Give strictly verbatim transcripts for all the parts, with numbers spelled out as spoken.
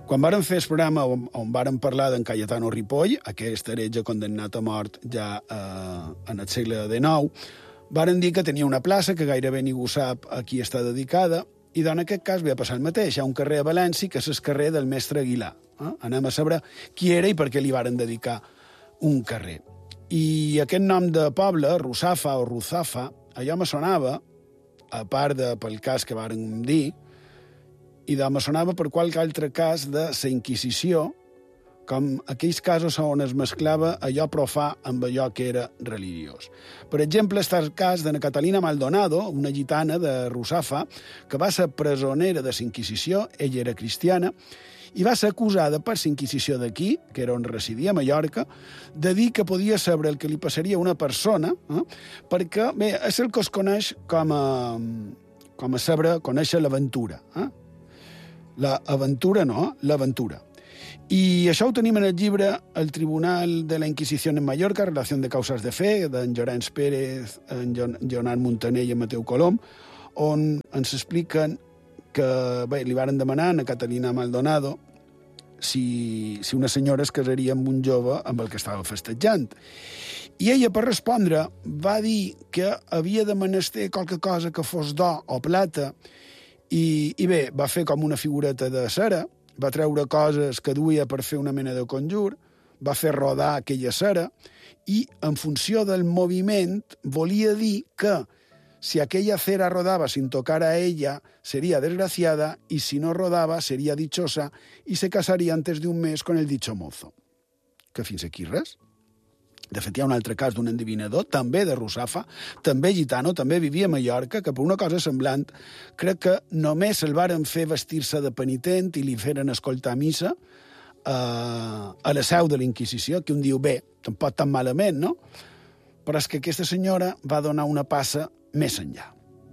Quan vàrem fer el programa on, on vàrem parlar d'en Cayetano Ripoll, aquest heretge condemnat a mort ja eh, en el segle dinou, vàrem dir que tenia una plaça que gairebé ningú sap a qui està dedicada, i en aquest cas ve a passar el mateix. Hi ha un carrer a València que és el carrer del mestre Aguilar. Eh? Anem a saber qui era i per què li varen dedicar un carrer. I aquest nom de poble, Russafa o Ruzafa, allò me sonava, a part de pel cas que varen dir, i de me sonava per qualque altre cas de la Inquisició, com aquells casos on es mesclava allò profà amb allò que era religiós. Per exemple, està el cas de Catalina Maldonado, una gitana de Russafa, que va ser presonera de la Inquisició, ella era cristiana, i va ser acusada per la Inquisició d'aquí, que era on residia, a Mallorca, de dir que podia saber el que li passaria a una persona, eh? perquè, bé, és el que es coneix com a, com a saber, conèixer l'aventura. Eh? L'aventura no, l'aventura. I això ho tenim en el llibre El Tribunal de la Inquisició en Mallorca, Relació de Causes de Fe, d'en Llorenç Pérez, en Leonard Montaner i en Mateu Colom, on ens expliquen que bé, li varen demanar a Catalina Maldonado si, si una senyora es casaria amb un jove amb el que estava festejant. I ella, per respondre, va dir que havia de menester qualque cosa que fos d'or o plata, i, i bé, va fer com una figureta de cera, va treure coses que duia per fer una mena de conjur, va fer rodar aquella cera, i en funció del moviment volia dir que si aquella cera rodava sin tocar a ella, sería desgraciada, y si no rodava, sería dichosa, y se casaría antes de un mes con el dicho mozo. Que fins aquí res. De fet, hi ha un altre cas d'un endivinador, també de Russafa, també gitano, també vivia a Mallorca, que per una cosa semblant, crec que només el varen fer vestir-se de penitent i li feren escoltar missa eh, a la seu de la Inquisició, que un diu, bé, tampoc tan malament, no? Però és que aquesta senyora va donar una passa més enllà.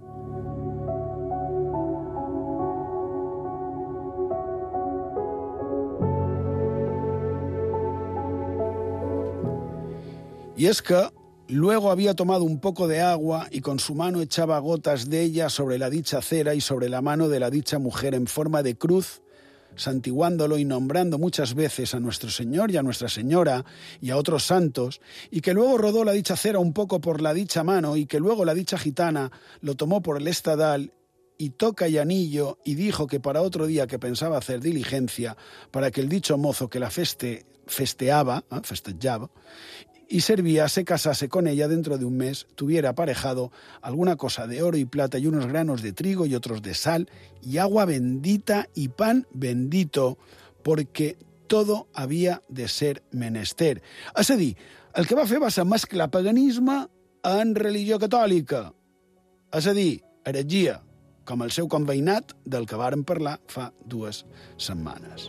Y es que luego había tomado un poco de agua y con su mano echaba gotas de ella sobre la dicha cera y sobre la mano de la dicha mujer en forma de cruz, santiguándolo y nombrando muchas veces a nuestro Señor y a Nuestra Señora y a otros santos, y que luego rodó la dicha cera un poco por la dicha mano y que luego la dicha gitana lo tomó por el estadal y toca y anillo y dijo que para otro día que pensaba hacer diligencia para que el dicho mozo que la feste, festeaba, ¿eh? festejaba, y servía, se casase con ella dentro de un mes, tuviera aparejado alguna cosa de oro y plata y unos granos de trigo y otros de sal y agua bendita y pan bendito, porque todo havia de ser menester. És a dir, el que va fer va ser mesclar paganisme en religió catòlica. És a dir, heretgia, com el seu conveïnat del que vàrem parlar fa dues setmanes.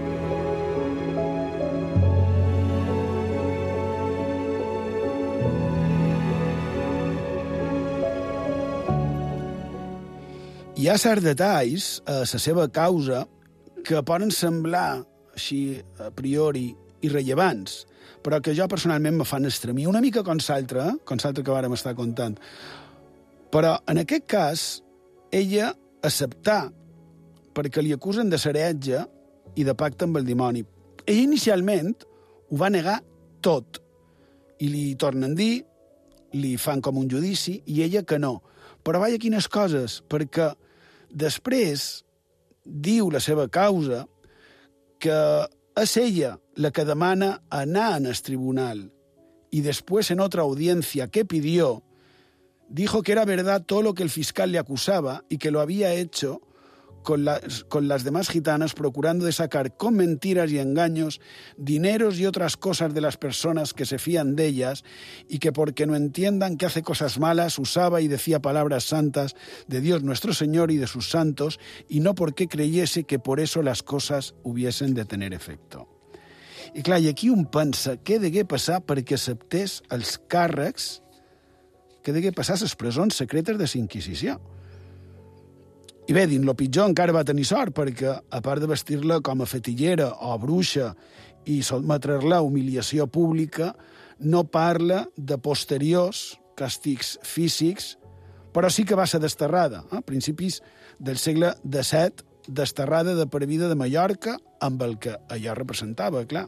Hi ha certs detalls a la seva causa que poden semblar així a priori irrellevants, però que jo personalment me fan estremir, una mica com l'altre, eh? com l'altre que vàrem estar contant. Però en aquest cas, ella acceptà, perquè li acusen de ser heretge i de pacte amb el dimoni. Ella inicialment ho va negar tot, i li tornen a dir, li fan com un judici, i ella que no. Però vaja quines coses, perquè després diu la seva causa que és ella la que demana anar en el tribunal y después en otra audiencia que pidió, dijo que era verdad todo lo que el fiscal le acusaba y que lo había hecho con las, con las demás gitanas procurando de sacar con mentiras y engaños dineros y otras cosas de las personas que se fían de ellas y que porque no entiendan que hace cosas malas usaba y decía palabras santas de Dios nuestro Señor y de sus santos y no porque creyese que por eso las cosas hubiesen de tener efecto. I clar, i aquí un pensa què degué passar perquè acceptés els càrrecs, què degué passar a les presons secretes de la Inquisició. I bé, dins lo pitjor encara va tenir sort, perquè, a part de vestir-la com a fetillera o bruixa i sotmetre-la a humiliació pública, no parla de posteriors càstigs físics, però sí que va ser desterrada. A principis del segle disset desterrada de per vida de Mallorca, amb el que allò representava, clar.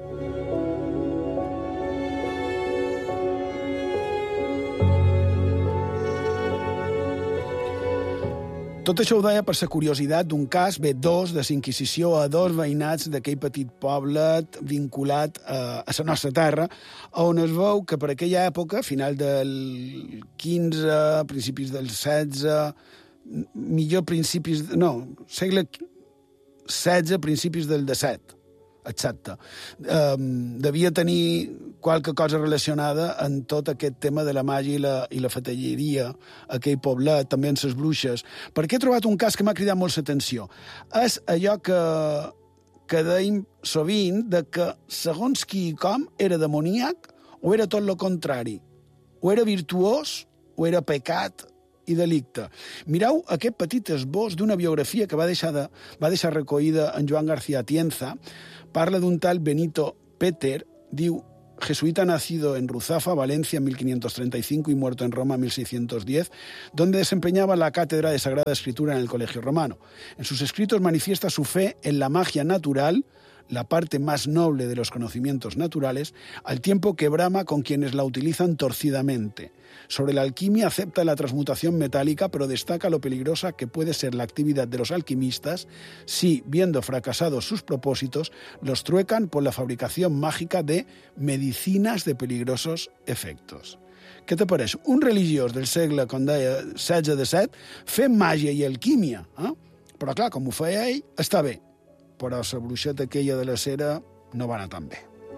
Tot això ho deia per la curiositat d'un cas, bé, dos, de la Inquisició a dos veïnats d'aquell petit poblet vinculat a, a la nostra terra, on es veu que per aquella època, final del quinze, principis del setze, millor principis... No, segle setze, principis del disset, exacte. Um, devia tenir qualque cosa relacionada amb tot aquest tema de la màgia i la, i la fetelleria, aquell poblet, també amb les bruixes, perquè he trobat un cas que m'ha cridat molt l'atenció. És allò que, que dèiem sovint, de que segons qui i com era demoníac o era tot el contrari, o era virtuós o era pecat i delicte. Mireu aquest petit esbós d'una biografia que va deixar, de, va deixar recollida en Joan García Atienza. Parla d'un tal Benito Peter, diu, jesuita nacido en Ruzafa, Valencia, en mil quinientos treinta y cinco y muerto en Roma, en mil seiscientos diez, donde desempeñaba la cátedra de Sagrada Escritura en el Colegio Romano. En sus escritos manifiesta su fe en la magia natural, la parte más noble de los conocimientos naturales, al tiempo que brama con quienes la utilizan torcidamente. Sobre la alquimia acepta la transmutación metálica, pero destaca lo peligrosa que puede ser la actividad de los alquimistas si, viendo fracasados sus propósitos, los truecan por la fabricación mágica de medicinas de peligrosos efectos. Què te pareix? Un religiós del segle, com deia, setze disset, fent màgia i alquímia. Eh? Però, clar, com ho feia ell, està bé. Però la bruixeta aquella de la cera no va anar tan bé.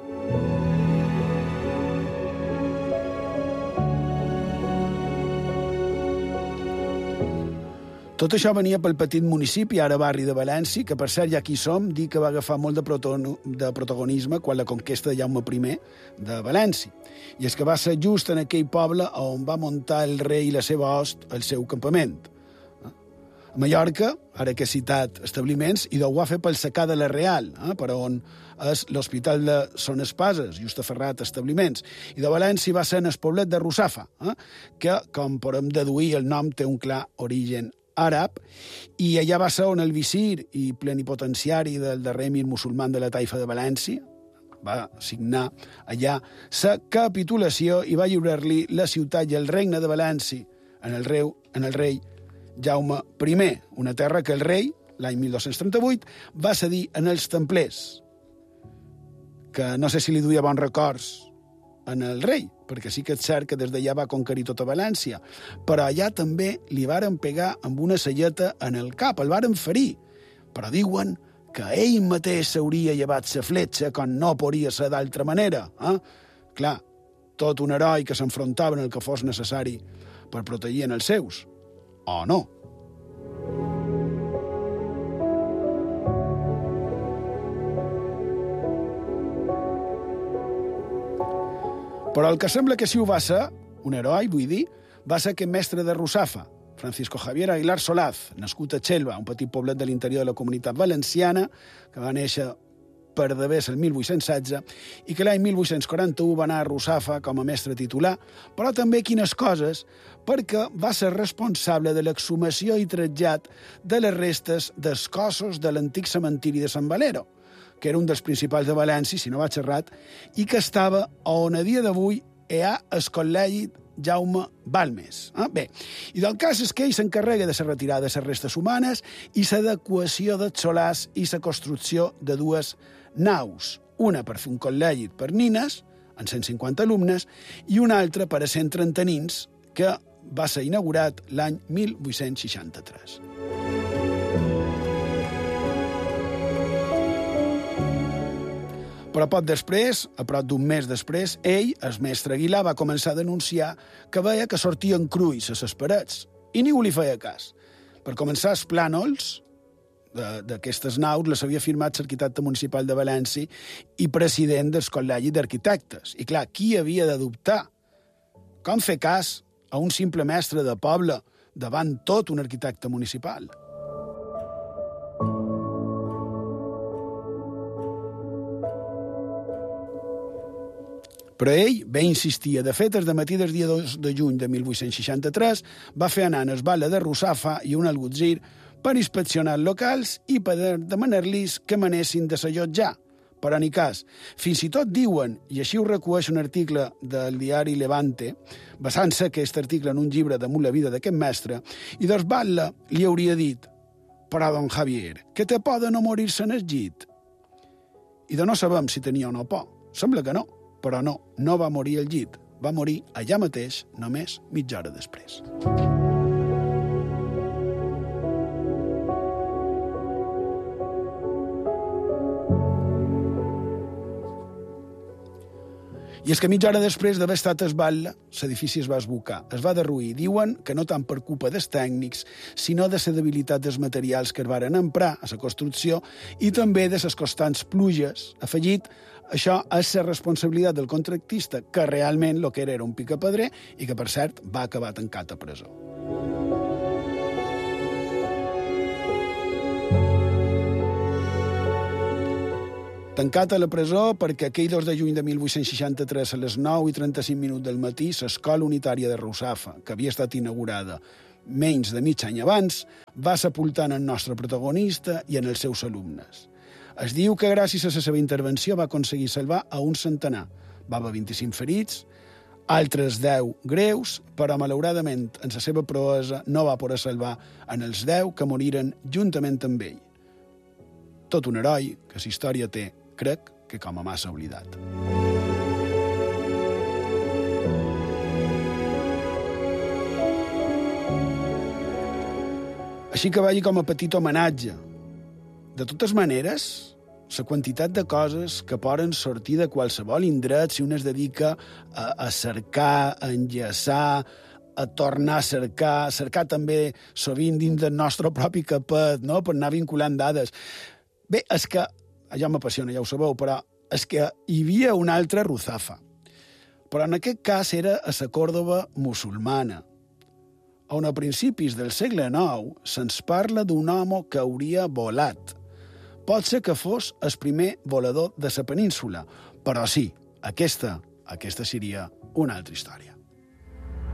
Tot això venia pel petit municipi, ara barri de València, que per cert, ja aquí som, dir que va agafar molt de, proton... de protagonisme quan la conquesta de Jaume primer de València. I és que va ser just en aquell poble on va muntar el rei i la seva host el seu campament. A Mallorca, ara que he citat establiments, i ho va fer pel secà de la Real, eh, per on és l'Hospital de Son Espases, just aferrat a establiments. I de València va ser en el poblet de Russafa, eh, que, com podem deduir, el nom té un clar origen àrab, i allà va ser on el visir i plenipotenciari del darrer emir musulman de la taifa de València va signar allà la capitulació i va lliurar-li la ciutat i el regne de València en el rei, en el rei Jaume primer, una terra que el rei, l'any mil dos-cents trenta-vuit, va cedir en els templers, que no sé si li duia bons records en el rei, perquè sí que és cert que des d'allà va conquerir tota València, però allà també li varen pegar amb una selleta en el cap, el varen ferir, però diuen que ell mateix s'hauria llevat la fletxa quan no podria ser d'altra manera. Eh? Clar, tot un heroi que s'enfrontava en el que fos necessari per protegir en els seus. O no. Però el que sembla que sí ho va ser, un heroi, vull dir, va ser aquest mestre de Russafa, Francisco Javier Aguilar Solaz, nascut a Xelva, un petit poblet de l'interior de la Comunitat Valenciana, que va néixer per devés el mil vuit-cents setze i que l'any mil vuit-cents quaranta-u va anar a Russafa com a mestre titular, però també quines coses, perquè va ser responsable de l'exhumació i trasllat de les restes dels cossos de l'antic cementiri de Sant Valero, que era un dels principals de València, si no vaig errat, i que estava on a dia d'avui hi ha el col·legi Jaume Balmes. Eh? Bé, i del cas és que ell s'encarrega de la retirada de les restes humanes i l'adequació dels solars i la construcció de dues naus, una per fer un col·legi per nines, amb cent cinquanta alumnes, i una altra per a cent trenta nins, que va ser inaugurat l'any mil vuit-cents seixanta-tres. Però poc després, a prop d'un mes després, ell, el mestre Aguilar, va començar a denunciar que veia que sortien cruis a les parets i ningú li feia cas. Per començar, els plànols d'aquestes naus les havia firmat l'arquitecte municipal de València i president del Col·legi d'Arquitectes. I clar, qui havia de dubtar? Com fer cas a un simple mestre de poble davant tot un arquitecte municipal? Però ell va insistir. De fet, el dematí del dia dos de juny de mil vuit-cents seixanta-tres va fer anar en el bala de Russafa i un algutzir per inspeccionar locals i per demanar-los que manessin de s'allotjar. Però ni cas. Fins i tot diuen, i així ho recueix un article del diari Levante, basant-se aquest article en un llibre damunt la vida d'aquest mestre, i doncs Batlle li hauria dit: però, don Javier, que té por de no morir-se en el llit? I de no sabem si tenia o no por. Sembla que no, però no, no va morir al llit. Va morir allà mateix, només mitja hora després. I és que mitja hora després d'haver estat al Batlle, l'edifici es va esbucar, es va derruir. Diuen que no tant per culpa dels tècnics, sinó de la debilitat dels materials que es varen emprar a la construcció i també de les constants pluges. Afegit, això és la responsabilitat del contractista, que realment el que era era un picapedrer i que, per cert, va acabar tancat a presó. Tancat a la presó perquè aquell dos de juny de mil vuit-cents seixanta-tres a les nou i trenta-cinc minuts del matí l'escola unitària de Russafa, que havia estat inaugurada menys de mig any abans, va sepultar en el nostre protagonista i en els seus alumnes. Es diu que gràcies a la seva intervenció va aconseguir salvar a un centenar. Va haver vint-i-cinc ferits, altres deu greus, però malauradament en la seva proesa no va poder salvar en els deu que moriren juntament amb ell. Tot un heroi que la història té, crec, que com a massa oblidat. Així que vagi com a petit homenatge. De totes maneres, la quantitat de coses que poden sortir de qualsevol indret si un es dedica a, a cercar, a enllaçar, a tornar a cercar, a cercar també sovint dins del nostre propi capet, no?, per anar vinculant dades. Bé, és que, ja m'apassiona, ja ho sabeu, però és que hi havia una altra Ruzafa. Però en aquest cas era a la Còrdova musulmana, on a principis del segle nou se'ns parla d'un home que hauria volat. Pot ser que fos el primer volador de la península, però sí, aquesta, aquesta seria una altra història.